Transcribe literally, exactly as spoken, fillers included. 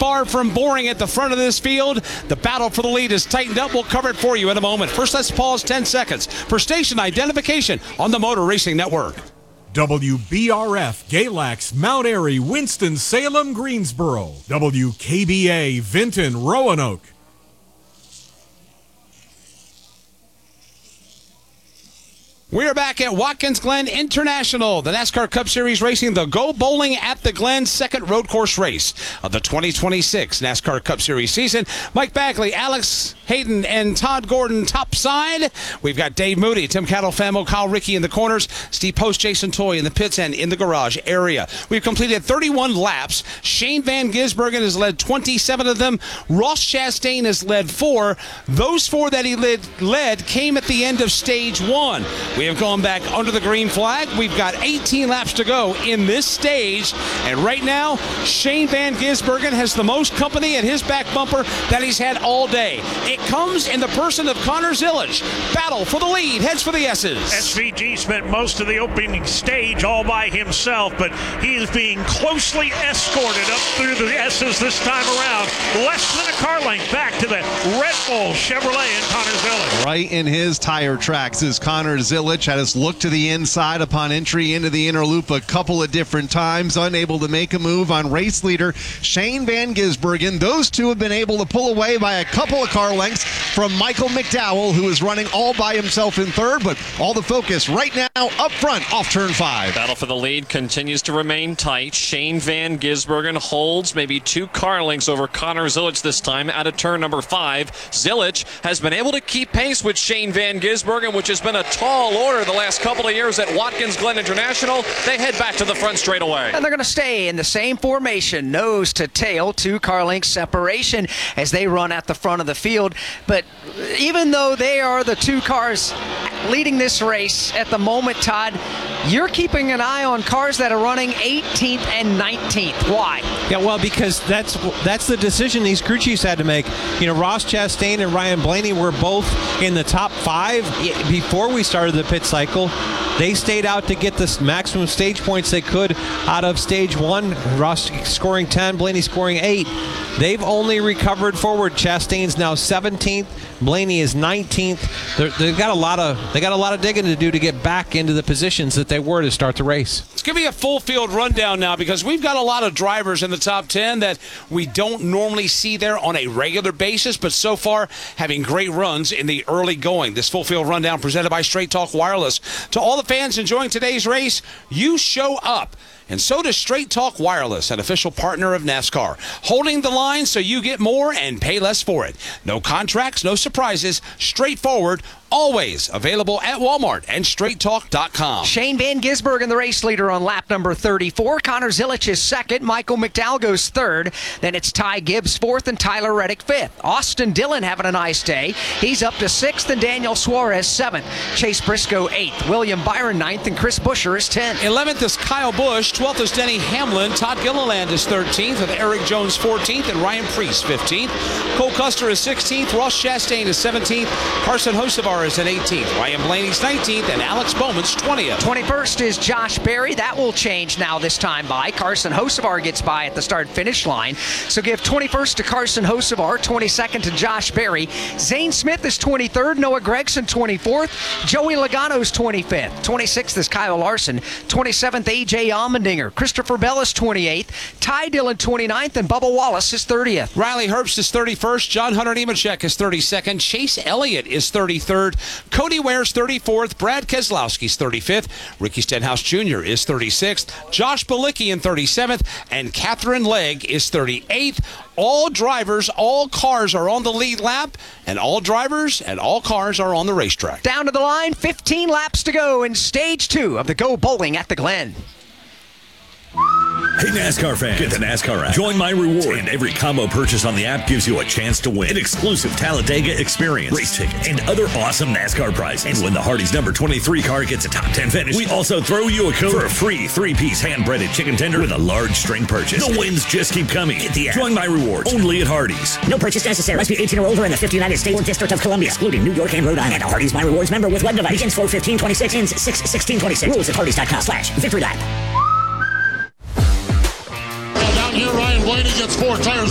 far from boring at the front of this field. The battle for the lead is tightened up. We'll cover it for you in a moment. First, let's pause ten seconds for station identification on the Motor Racing Network. W B R F, Galax, Mount Airy, Winston-Salem, Greensboro. W K B A, Vinton, Roanoke. We are back at Watkins Glen International, the NASCAR Cup Series racing, the Go Bowling at the Glen second road course race of the twenty twenty-six NASCAR Cup Series season. Mike Bagley, Alex Hayden, and Todd Gordon topside. We've got Dave Moody, Tim Cattle, Famo, Kyle Rickey in the corners, Steve Post, Jason Toy in the pits and in the garage area. We've completed thirty-one laps. Shane Van Gisbergen has led twenty-seven of them. Ross Chastain has led four. Those four that he led, led came at the end of stage one. We have gone back under the green flag. We've got eighteen laps to go in this stage. And right now, Shane Van Gisbergen has the most company at his back bumper that he's had all day. It comes in the person of Connor Zilisch. Battle for the lead. Heads for the S's. S V G spent most of the opening stage all by himself, but he is being closely escorted up through the S's this time around. Less than a car length back to the Red Bull Chevrolet and Connor Zilisch. Right in his tire tracks is Connor Zilisch. Had us look to the inside upon entry into the inner loop a couple of different times, unable to make a move on race leader Shane Van Gisbergen. Those two have been able to pull away by a couple of car lengths from Michael McDowell, who is running all by himself in third, but all the focus right now up front off turn five. Battle for the lead continues to remain tight. Shane Van Gisbergen holds maybe two car lengths over Connor Zilisch this time out of turn number five. Zilisch has been able to keep pace with Shane Van Gisbergen, which has been a tall order the last couple of years at Watkins Glen International. They head back to the front straight away. And they're going to stay in the same formation, nose to tail, two car length separation as they run at the front of the field. But even though they are the two cars leading this race at the moment, Todd, you're keeping an eye on cars that are running eighteenth and nineteenth. Why? Yeah, well, because that's that's the decision these crew chiefs had to make. You know, Ross Chastain and Ryan Blaney were both in the top five before we started the pit cycle. They stayed out to get the maximum stage points they could out of stage one. Ross scoring ten, Blaney scoring eight. They've only recovered forward. Chastain's now seventeenth. Blaney is nineteenth. They're, they've got a lot of they got a lot of digging to do to get back into the positions that they were to start the race. Let's give you a full field rundown now, because we've got a lot of drivers in the top ten that we don't normally see there on a regular basis, but so far having great runs in the early going. This full field rundown presented by Straight Talk Wireless. To all the fans enjoying today's race, you show up. And so does Straight Talk Wireless, an official partner of NASCAR, holding the line so you get more and pay less for it. No contracts, no surprises, straightforward, always available at Walmart and straight talk dot com. Shane Van Gisbergen, the race leader on lap number thirty-four. Connor Zilisch is second. Michael McDowell goes third. Then it's Ty Gibbs fourth and Tyler Reddick fifth. Austin Dillon having a nice day. He's up to sixth and Daniel Suarez seventh. Chase Briscoe eighth. William Byron ninth and Chris Buescher is tenth. eleventh is Kyle Busch. twelfth is Denny Hamlin. Todd Gilliland is thirteenth with Eric Jones fourteenth and Ryan Preece fifteenth. Cole Custer is sixteenth. Ross Chastain is seventeenth. Carson Hocevar is at eighteenth. Ryan Blaney's nineteenth and Alex Bowman's twentieth. twenty-first is Josh Berry. That will change now this time by. Carson Hocevar gets by at the start-finish line. So give twenty-first to Carson Hocevar, twenty-second to Josh Berry. Zane Smith is twenty-third. Noah Gragson twenty-fourth. Joey Logano's twenty-fifth. twenty-sixth is Kyle Larson. twenty-seventh, A J Allmendinger. Christopher Bell is twenty-eighth. Ty Dillon twenty-ninth and Bubba Wallace is thirtieth. Riley Herbst is thirty-first. John Hunter Nemechek is thirty-second. Chase Elliott is thirty-third. Cody Ware's thirty-fourth. Brad Keselowski's thirty-fifth. Ricky Stenhouse Junior is thirty-sixth. Josh Bilicki in thirty-seventh. And Catherine Legg is thirty-eighth. All drivers, all cars are on the lead lap, and all drivers and all cars are on the racetrack. Down to the line, fifteen laps to go in stage two of the Go Bowling at the Glen. Hey NASCAR fans, get the NASCAR app. Join My Rewards, and every combo purchase on the app gives you a chance to win an exclusive Talladega experience, race tickets, and other awesome NASCAR prizes. And when the Hardee's number twenty-three car gets a top ten finish, we also throw you a code for a free three-piece hand-breaded chicken tender with a large string purchase. The wins just keep coming. Get the app. Join My Rewards, only at Hardee's. No purchase necessary. Must be eighteen or older in the fifty United States or District of Columbia, excluding New York and Rhode Island. And a Hardee's My Rewards member with web device. Begins four fifteen twenty-six, ends six sixteen twenty-six. Rules at hardee's dot com slash victory lap. Down here, Ryan Blaney gets four tires.